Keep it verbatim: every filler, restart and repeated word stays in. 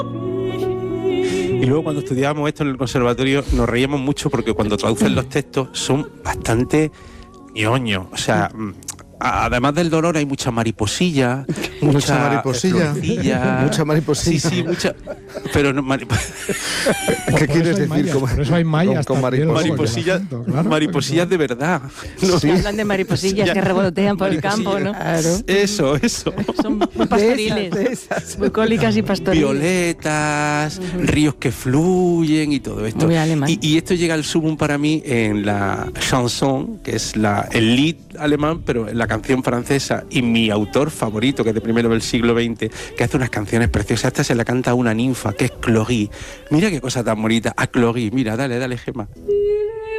Y luego cuando estudiábamos esto en el conservatorio nos reíamos mucho porque cuando traducen los textos son bastante ñoños. O sea, además del dolor hay mucha mariposilla, mucha, mucha mariposilla, mucha mariposilla. Sí, sí, mucha. Pero no, marip... ¿Qué quieres decir? Mayas, con, por eso hay mayas con, con mariposilla. mariposillas, claro, mariposillas de verdad. No, sí. Hablan de mariposillas sí, que revolotean por el campo, ¿no? Claro. Eso, eso. Son muy pastoriles, de esas, de esas. Bucólicas y pastoriles. Violetas, uh-huh. ríos que fluyen y todo esto. Muy alemán. Y, y esto llega al sumum para mí en la chanson, que es la, el lied alemán, pero en la canción francesa, y mi autor favorito, que es de primero del siglo veinte, que hace unas canciones preciosas. Esta se la canta a una ninfa, que es Cloris. Mira qué cosa tan bonita. A Cloris, mira, dale, dale, Gemma.